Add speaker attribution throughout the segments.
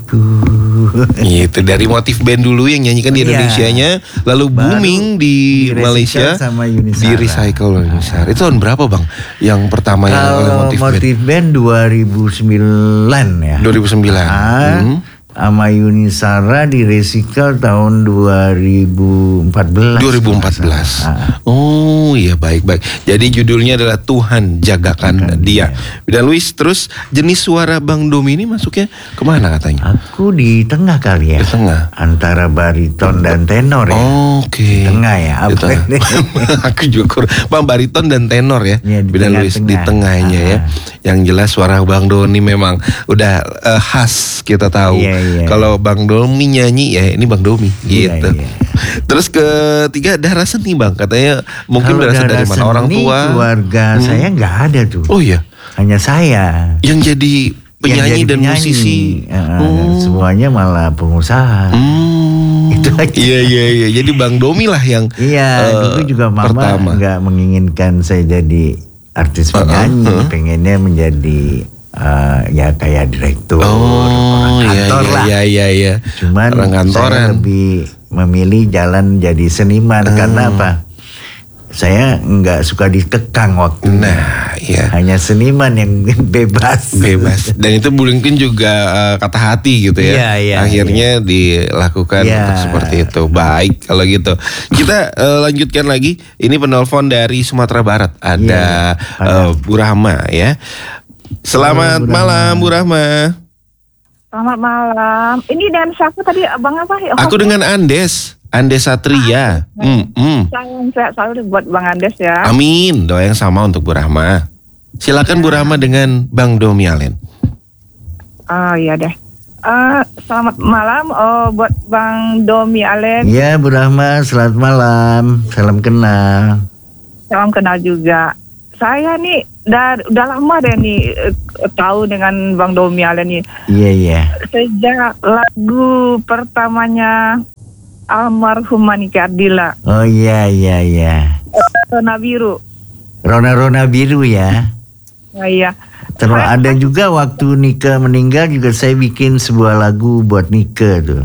Speaker 1: hatiku.
Speaker 2: Itu dari motif band dulu yang nyanyikan di Indonesianya, lalu booming di Malaysia
Speaker 1: sama Yuni
Speaker 2: di
Speaker 1: Shara.
Speaker 2: recycle oleh Yuni Shara. Itu tahun berapa bang? Yang pertama yang oleh
Speaker 1: motif band 2009 ya.
Speaker 2: 2009.
Speaker 1: Sama Yuni Shara di recycle tahun 2014.
Speaker 2: Oh iya, baik. Jadi judulnya adalah Tuhan Jagakan Dia. Dan Luis, terus jenis suara Bang Domi ini masuknya kemana katanya?
Speaker 1: Aku di tengah kali ya.
Speaker 2: Di tengah.
Speaker 1: Antara bariton dan tenor ya.
Speaker 2: Oke.
Speaker 1: Di tengah ya.
Speaker 2: Aku juga kurang. Bang, bariton dan tenor ya.
Speaker 1: Ya di
Speaker 2: Dan Luis di tengahnya ya. Yang jelas suara Bang Doni memang udah khas, kita tahu. Kalau Bang Domi nyanyi ya ini Bang Domi gitu. Terus ketiga darah seni Bang, katanya mungkin berasal dari mana? Orang tua,
Speaker 1: keluarga saya nggak ada tuh.
Speaker 2: Oh iya,
Speaker 1: hanya saya
Speaker 2: yang jadi penyanyi dan musisi.
Speaker 1: Semuanya malah pengusaha. Itu aja.
Speaker 2: Iya. Jadi Bang Domi lah yang
Speaker 1: dulu juga mama nggak menginginkan saya jadi artis penyanyi, pengennya menjadi ya kayak direktur, orang kantor lah.
Speaker 2: Iya.
Speaker 1: Cuman saya lebih memilih jalan jadi seniman karena apa? Saya nggak suka dikekang waktu.
Speaker 2: Nah, iya.
Speaker 1: Hanya seniman yang bebas.
Speaker 2: Dan itu mungkin juga kata hati gitu ya. Akhirnya dilakukan untuk seperti itu. Baik kalau gitu. Kita lanjutkan lagi. Ini penelpon dari Sumatera Barat. Ada Bu Rahma ya. Selamat malam Bu Rahma.
Speaker 3: Selamat malam. Ini dengan siapa tadi abang apa?
Speaker 2: Aku dengan Andes Satria.
Speaker 3: Salam sehat selalu buat Bang Andes ya.
Speaker 2: Amin. Doa yang sama untuk Bu Rahma. Silakan Bu Rahma dengan Bang Domi Alen.
Speaker 3: Iya deh. Selamat malam buat Bang Domi Alen.
Speaker 1: Iya Bu Rahma, selamat malam. Salam kenal.
Speaker 3: Salam kenal juga. Saya nih udah lama deh nih tahu dengan Bang Domi Alen nih.
Speaker 1: Iya.
Speaker 3: Sejak lagu pertamanya almarhum Nike Ardila.
Speaker 1: Oh iya. Rona biru ya.
Speaker 3: Iya.
Speaker 1: Terus ada juga waktu Nike meninggal juga saya bikin sebuah lagu buat Nike tuh.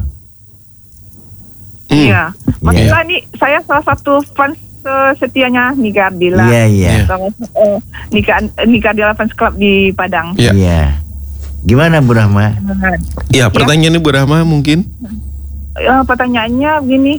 Speaker 3: Iya. Maksudnya nih saya salah satu fans setianya Nike Ardila.
Speaker 1: Iya.
Speaker 3: Nike Ardila Fans Club di Padang.
Speaker 1: Iya. Gimana Bu Rahma?
Speaker 2: Iya, pertanyaannya Bu Rahma mungkin?
Speaker 3: Pertanyaannya begini.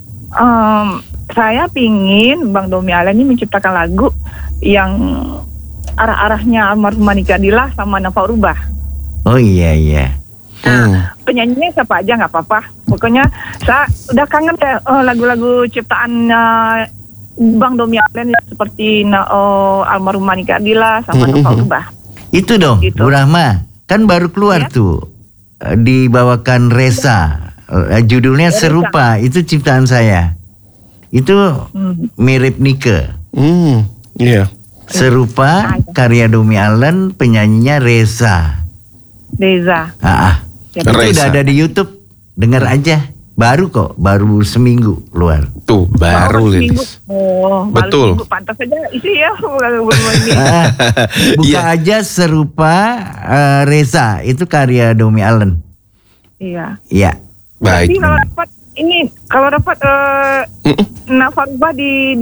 Speaker 3: Saya pingin Bang Domi Alen ini menciptakan lagu yang arah-arahnya almarhum Nike Ardila sama Nafa Rubah.
Speaker 1: Oh iya.
Speaker 3: Penyanyinya siapa aja nggak apa-apa. Pokoknya saya udah kangen deh lagu-lagu ciptaan Bang Domi Alen seperti almarhum Nike Ardila sama Nafa Rubah.
Speaker 1: Itu dong, Bu Rahma. Kan baru keluar tuh. Dibawakan Reza. Judulnya Serupa. Itu ciptaan saya. Itu mirip Nike.
Speaker 2: Iya.
Speaker 1: Serupa karya Domi Alen, penyanyinya Reza. Itu udah ada di YouTube. Dengar aja. Baru kok, baru seminggu keluar.
Speaker 2: Tuh, baru Lilis. Betul.
Speaker 3: Baru pantas saja isi ya.
Speaker 1: Buka aja Serupa Reza. Itu karya Domi Alen.
Speaker 3: Iya.
Speaker 2: Baik.
Speaker 3: Jadi kalau dapat Nafa Rubah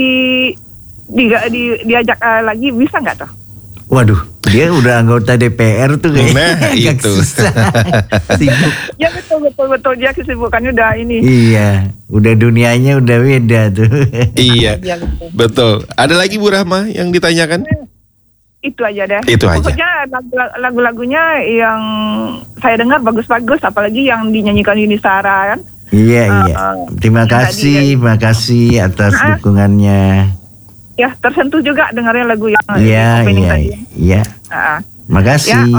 Speaker 3: diajak lagi bisa nggak tuh?
Speaker 1: Waduh, dia udah anggota DPR tuh kayaknya.
Speaker 2: Nah, itu.
Speaker 1: Sibuk.
Speaker 3: Ya betul dia kesibukannya udah ini.
Speaker 1: Iya, udah dunianya udah beda tuh.
Speaker 2: Iya, betul. Ada lagi Bu Rahma yang ditanyakan?
Speaker 3: Itu aja deh.
Speaker 2: Itu aja.
Speaker 3: Pokoknya lagu-lagunya yang saya dengar bagus-bagus, apalagi yang dinyanyikan Yuni Shara kan.
Speaker 1: Iya. Terima kasih atas dukungannya.
Speaker 3: Ya, tersentuh juga dengarnya lagu yang
Speaker 1: opening tadi. Iya. Makasih.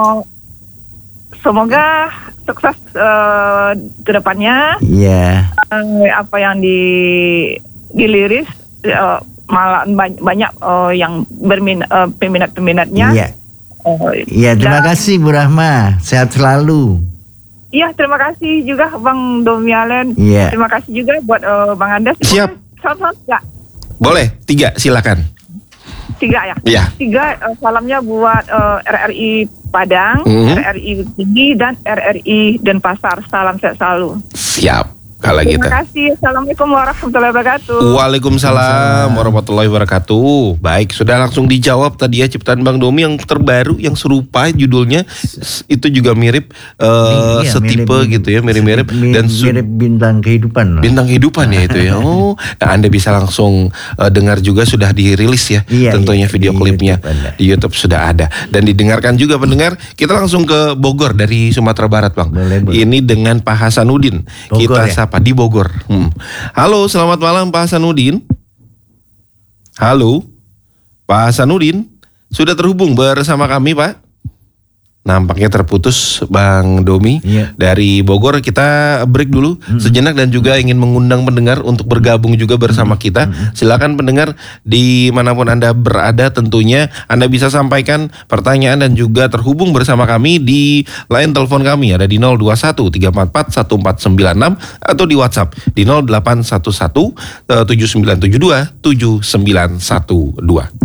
Speaker 3: Semoga sukses ke depannya.
Speaker 1: Iya.
Speaker 3: Apa yang diliris malah banyak yang peminat-peminatnya.
Speaker 1: Iya, terima kasih Bu Rahma. Sehat selalu.
Speaker 3: Iya, terima kasih juga Bang Domi Alen.
Speaker 1: Iya.
Speaker 3: Terima kasih juga buat Bang Andes.
Speaker 2: Siap.
Speaker 3: Salam-salam enggak?
Speaker 2: Boleh, 3 silakan.
Speaker 3: Tiga ya?
Speaker 2: Iya.
Speaker 3: Tiga, salamnya buat RRI Padang, RRI Tinggi, dan RRI Denpasar. Salam sehat selalu.
Speaker 2: Siap. Kalau gitu.
Speaker 3: Terima kasih. Assalamualaikum warahmatullahi wabarakatuh.
Speaker 2: Waalaikumsalam warahmatullahi wabarakatuh. Baik, sudah langsung dijawab tadi ya ciptaan Bang Domi yang terbaru, yang serupa judulnya itu juga mirip setipe mirip, gitu ya, mirip-mirip dan
Speaker 1: mirip bintang kehidupan.
Speaker 2: Bintang kehidupan ya itu ya. Oh, nah Anda bisa langsung dengar juga sudah dirilis ya. Tentunya video klipnya di YouTube sudah ada dan didengarkan juga pendengar. Kita langsung ke Bogor dari Sumatera Barat, Bang. Boleh. Ini dengan Pak Hasanuddin. Bogor, kita sapa di Bogor. Halo, selamat malam Pak Hasanuddin. Halo, Pak Hasanuddin, sudah terhubung bersama kami, Pak? Nampaknya terputus Bang Domi dari Bogor. Kita break dulu sejenak dan juga ingin mengundang pendengar untuk bergabung juga bersama kita. Silakan pendengar dimanapun Anda berada, tentunya Anda bisa sampaikan pertanyaan dan juga terhubung bersama kami di line telepon kami ada di 021 344 1496 atau di WhatsApp di 0811 7972 7912.